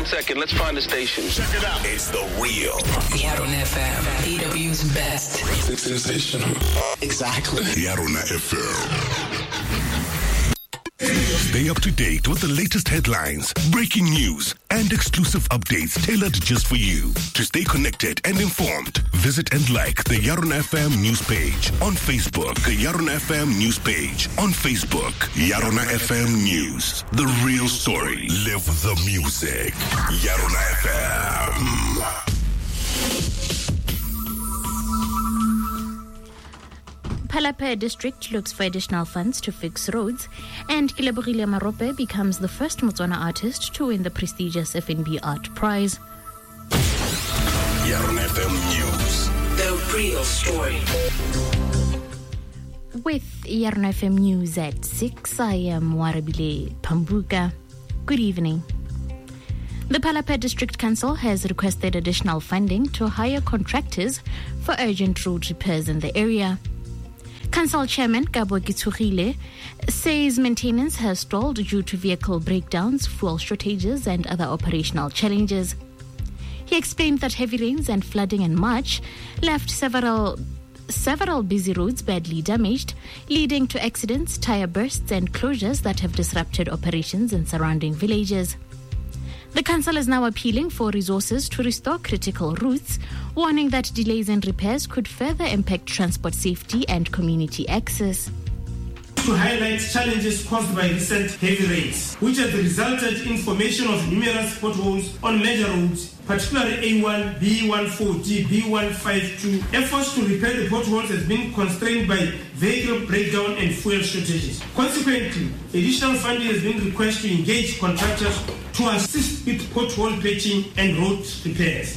1 second. Let's find the station. Check it out. It's The Real. Yarona FM, EW's best. Sensational. Exactly. Yarona FM. Stay up to date with the latest headlines, breaking news, and exclusive updates tailored just for you. To stay connected and informed, visit and like the Yarona FM news page on Facebook. The Yarona FM news page on Facebook. Yarona FM News. The real story. Live the music. Yarona FM. Palaphe district looks for additional funds to fix roads, and Kilebogile Marope becomes the first Motswana artist to win the prestigious FNB Art Prize. Yarona FM News. The real story. With Yarona FM News at 6, I am Warabile Pambuka. Good evening. The Palaphe District Council has requested additional funding to hire contractors for urgent road repairs in the area. Council Chairman Gabo Gitsugile says maintenance has stalled due to vehicle breakdowns, fuel shortages, and other operational challenges. He explained that heavy rains and flooding in March left several busy roads badly damaged, leading to accidents, tire bursts, and closures that have disrupted operations in surrounding villages. The council is now appealing for resources to restore critical routes, warning that delays in repairs could further impact transport safety and community access. To highlight challenges caused by recent heavy rains, which have resulted in formation of numerous potholes on major roads, particularly A1, B140, B152. Efforts to repair the potholes has been constrained by vehicle breakdown and fuel shortages. Consequently, additional funding has been requested to engage contractors to assist with pothole patching and road repairs.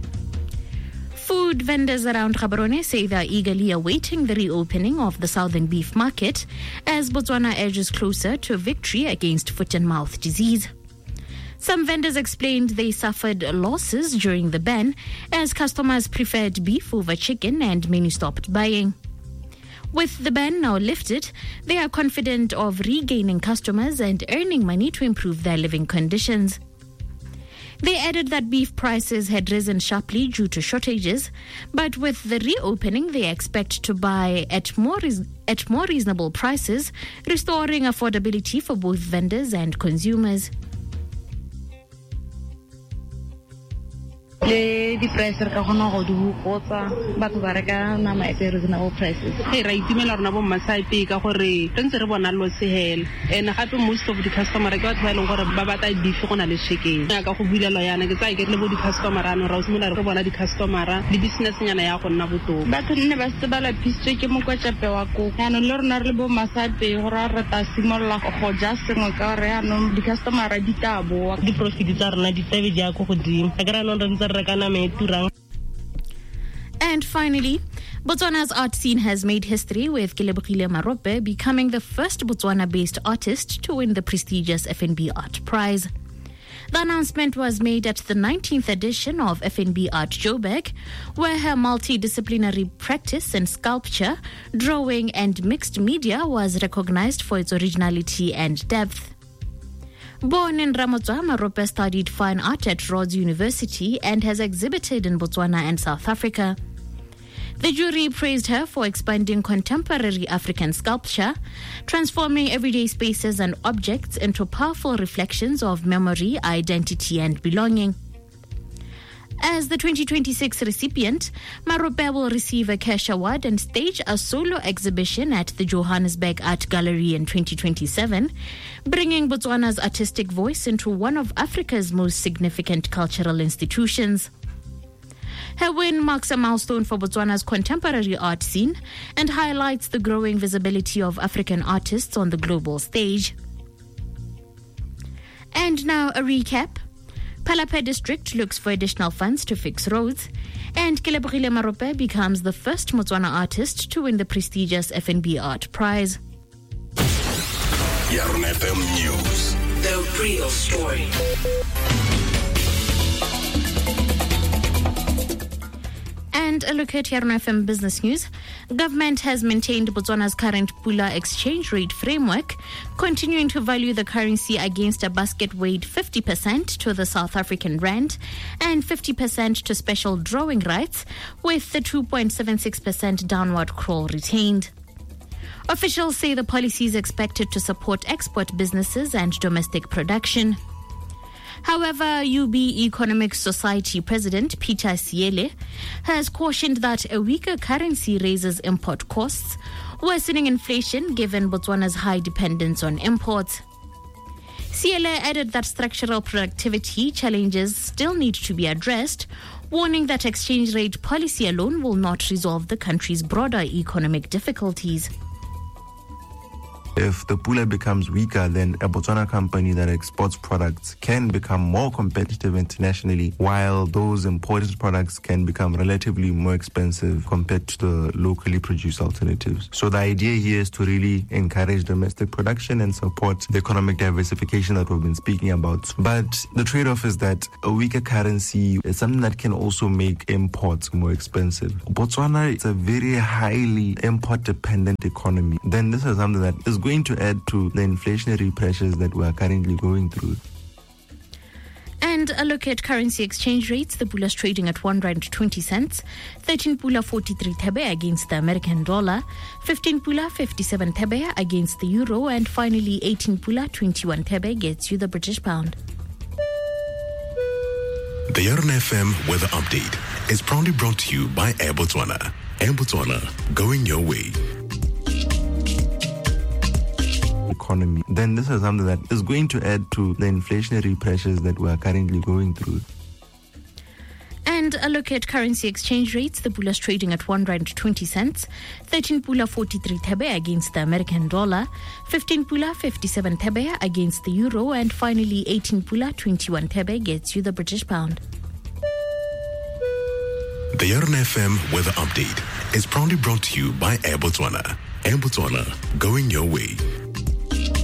Food vendors around Gaborone say they are eagerly awaiting the reopening of the southern beef market as Botswana edges closer to victory against foot and mouth disease. Some vendors explained they suffered losses during the ban as customers preferred beef over chicken and many stopped buying. With the ban now lifted, they are confident of regaining customers and earning money to improve their living conditions. They added that beef prices had risen sharply due to shortages, but with the reopening, they expect to buy at more reasonable prices, restoring affordability for both vendors and consumers. Le di price ka gona go di hukotsa batho ba reka nama e reasonable prices hey ra itimela rona bo masaipe ka gore tentse re bona lo sehela ene gape most of the customer ke batho ba ileng gore ba batla beef gona le chicken ya ka go bulela yana ke tsa ke le bo di customer ana ra usimola re bona di customer le business nyana ya go nna botoka batho nne ba se ba la pisitswe ke mokwatshape wa ko yana le rona re le bo masaipe go ra rata simolla go ja sengwe ka re yana di customer di tabo di profit tsa rona di tebe ja go godimo ka ra no re And finally, Botswana's art scene has made history with Kilebogile Marope becoming the first Botswana-based artist to win the prestigious FNB Art Prize. The announcement was made at the 19th edition of FNB Art Joburg, where her multidisciplinary practice in sculpture, drawing, and mixed media was recognized for its originality and depth. Born in Ramotswa, Marope studied fine art at Rhodes University and has exhibited in Botswana and South Africa. The jury praised her for expanding contemporary African sculpture, transforming everyday spaces and objects into powerful reflections of memory, identity, and belonging. As the 2026 recipient, Marope will receive a cash award and stage a solo exhibition at the Johannesburg Art Gallery in 2027, bringing Botswana's artistic voice into one of Africa's most significant cultural institutions. Her win marks a milestone for Botswana's contemporary art scene and highlights the growing visibility of African artists on the global stage. And now a recap. Palaphe district looks for additional funds to fix roads, and Kilebogile Marope becomes the first Motswana artist to win the prestigious FNB Art Prize. Yarona FM News. The real story. And And a look at Yarona FM business news. Government has maintained Botswana's current Pula exchange rate framework, continuing to value the currency against a basket weighed 50% to the South African rand and 50% to special drawing rights, with the 2.76% downward crawl retained. Officials say the policy is expected to support export businesses and domestic production. However, UB Economic Society President Peter Siele has cautioned that a weaker currency raises import costs, worsening inflation given Botswana's high dependence on imports. Siele added that structural productivity challenges still need to be addressed, warning that exchange rate policy alone will not resolve the country's broader economic difficulties. If the Pula becomes weaker, then a Botswana company that exports products can become more competitive internationally, while those imported products can become relatively more expensive compared to the locally produced alternatives. So the idea here is to really encourage domestic production and support the economic diversification that we've been speaking about. But the trade-off is that a weaker currency is something that can also make imports more expensive. Botswana is a very highly import-dependent economy. Then this is something that is going to add to the inflationary pressures that we are currently going through. And a look at currency exchange rates. The Pula is trading at R1.20, 13 Pula 43 Thebe against the American dollar, 15 Pula 57 Thebe against the euro, and finally 18 Pula 21 Thebe gets you the British pound. The Yarona FM weather update is proudly brought to you by Air Botswana. Air Botswana, going your way. Economy, then this is something that is going to add to the inflationary pressures that we are currently going through. And a look at currency exchange rates. The Pula is trading at R1.20, 13 Pula 43 Thebe against the American dollar, 15 Pula 57 Thebe against the euro, and finally 18 Pula 21 Thebe gets you the British pound. The Yarona FM weather update is proudly brought to you by Air Botswana. Air Botswana, going your way.